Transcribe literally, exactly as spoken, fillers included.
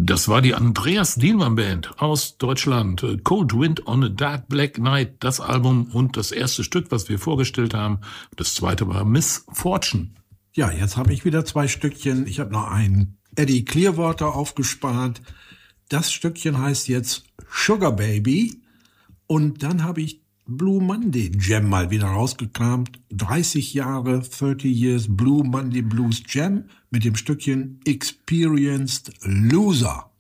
Das war die Andreas Dielmann Band aus Deutschland. Cold Wind on a Dark Black Night, das Album und das erste Stück, was wir vorgestellt haben. Das zweite war Miss Fortune. Ja, jetzt habe ich wieder zwei Stückchen. Ich habe noch einen Eddie Clearwater aufgespart. Das Stückchen heißt jetzt Sugar Baby. Und dann habe ich Blue Monday Jam mal wieder rausgekramt. dreißig Jahre, thirty Years Blue Monday Blues Jam mit dem Stückchen Experienced Loser.